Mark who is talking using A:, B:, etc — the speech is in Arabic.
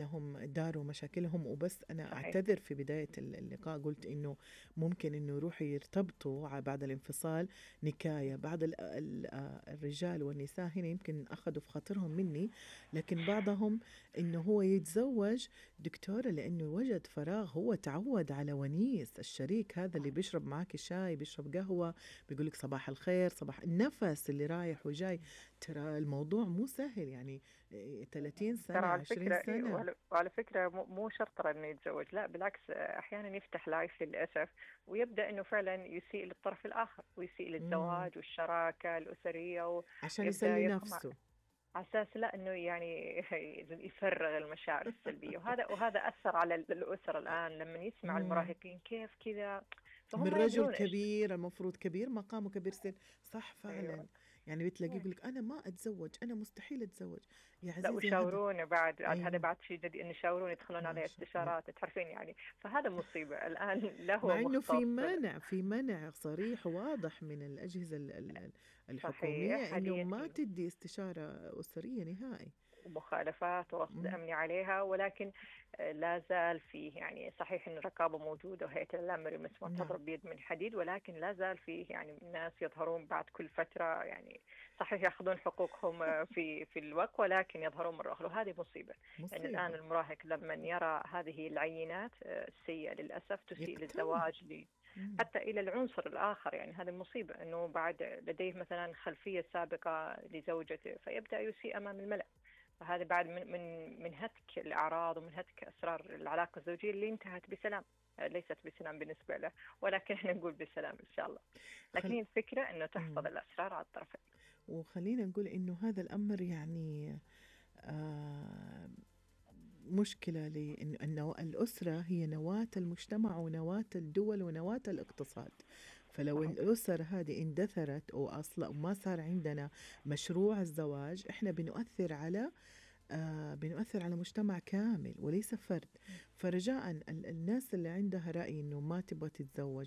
A: انهم داروا مشاكلهم وبس. انا
B: صحيح.
A: اعتذر في بداية اللقاء، قلت انه ممكن انه يروحوا يرتبطوا بعد الانفصال نكاية. بعض الرجال والنساء هنا يمكن اخذوا في خاطرهم مني، لكن بعضهم انه هو يتزوج دكتورة لانه وجد فراغ، هو تعود على ونيس الشريك هذا اللي بيشرب معك شاي، بيشرب قهوة، بيقولك صباح الخير، صباح النفس اللي رايح وجاي. ترى الموضوع مو سهل يعني، 30
B: ترى
A: سنة
B: على
A: 20
B: فكرة إيه،
A: سنة.
B: وعلى فكرة مو شرط ترى إنه يتزوج، لا بالعكس، أحيانا يفتح لايف للأسف، ويبدأ إنه فعلا يسيء للطرف الآخر ويسيء
A: مم.
B: للزواج والشركة الأسرية،
A: عشان
B: ويبدأ
A: يسلي
B: يدخل
A: نفسه.
B: على أساس لا إنه يعني يفرغ المشاعر السلبية، وهذا أثر على الأسر الآن لما يسمع
A: مم.
B: المراهقين كيف كذا، فهم
A: من
B: ما
A: رجل
B: يدرون إيش.
A: كبير، المفروض كبير مقامه، كبير سن. صح فعلا.
B: أيوة.
A: يعني بتلاقيه يقول لك أنا ما أتزوج، أنا مستحيل أتزوج. يا
B: لا،
A: عزيزي هذا.
B: ويشاورون بعد هذا
A: أيوه.
B: بعد شيء جديد، إن يشاورون يدخلون
A: ما
B: عليه
A: شاء الله.
B: استشارات، تعرفين يعني، فهذا مصيبة الآن. لا هو
A: مع إنه في
B: مختص.
A: منع، في منع صريح واضح من الأجهزة الحكومية
B: صحيح،
A: إنه
B: هذه
A: ما تدي استشارة أسرية نهائي.
B: مخالفات ورصد
A: مم.
B: أمني عليها، ولكن لا زال فيه، يعني صحيح أن الرقابة موجودة وهيئة الإعلام والمسمار
A: نعم.
B: تضرب بيد من حديد، ولكن لا زال فيه يعني ناس يظهرون بعد كل فترة، يعني صحيح يأخذون حقوقهم في الوقت، ولكن يظهرون مرة أخرى، وهذه مصيبة. يعني الآن
A: مصيبة.
B: المراهق لما يرى هذه العينات السيئة للأسف تسيء
A: يقتنع.
B: للزواج،
A: مم.
B: حتى إلى العنصر الآخر، يعني هذه المصيبة أنه بعد لديه مثلا خلفية سابقة لزوجته فيبدأ يسيء أمام الملأ، فهذا بعد من هتك الأعراض ومن هتك أسرار العلاقة الزوجية اللي انتهت بسلام، ليست بسلام بالنسبة له، ولكن احنا نقول بسلام إن شاء الله. لكن
A: خل...
B: هي الفكرة أنه تحفظ
A: مم.
B: الأسرار على الطرفين.
A: وخلينا نقول إنه هذا الأمر يعني آه مشكلة، لأن الأسرة هي نواة المجتمع ونواة الدول ونواة الاقتصاد. فلو
B: صحيح.
A: الأسر هذه اندثرت أو أصلا وما صار عندنا مشروع الزواج، إحنا بنؤثر على مجتمع كامل وليس فرد. فرجاء الناس اللي عندها رأي إنه ما تبغى تتزوج